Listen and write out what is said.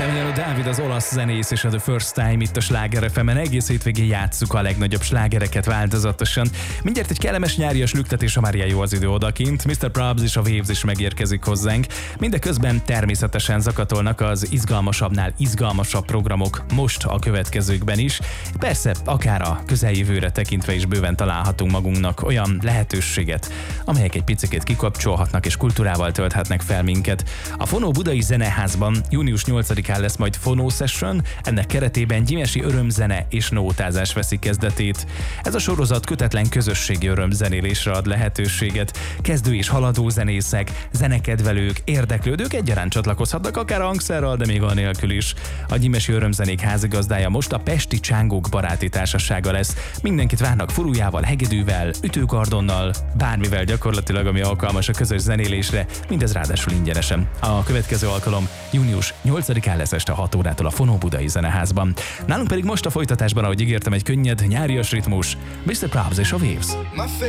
Emiliano David az olasz zenész és a The First Time itt a Sláger FM-en. Egész hétvégén játsszuk a legnagyobb slágereket változatosan. Mindjárt egy kellemes nyárias lüktetés, ha már ilyen jó az idő odakint. Mr. Probs és a Waves is megérkezik hozzánk. Mindeközben természetesen zakatolnak az izgalmasabbnál izgalmasabb programok most a következőkben is. Persze, akár a közeljövőre tekintve is bőven találhatunk magunknak olyan lehetőséget, amelyek egy picit kikapcsolhatnak és kultúrával tölthetnek fel minket. A Fonó Budai Zeneházban június 8-án lesz majd Fonó Session, ennek keretében gyimesi örömzene és nótázás veszi kezdetét. Ez a sorozat kötetlen közösségi örömzenélésre ad lehetőséget. Kezdő és haladó zenészek, zenekedvelők, érdeklődők egyaránt csatlakozhatnak, akár hangszerrel, de még anélkül is. A gyimesi örömzenék házigazdája most a Pesti Csángók baráti társasága lesz. Mindenkit várnak furujával, hegedűvel, ütőkardonnal, bármivel gyakorlatilag, ami alkalmas a közös zenélésre, mindez ráadásul ingyenesen. A következő alkalom június 8-án lesz este 6 órától a Fonó Budai Zeneházban. Nálunk pedig most a folytatásban, ahogy ígértem, egy könnyed, nyárias ritmus, Mr. Probs és a Waves.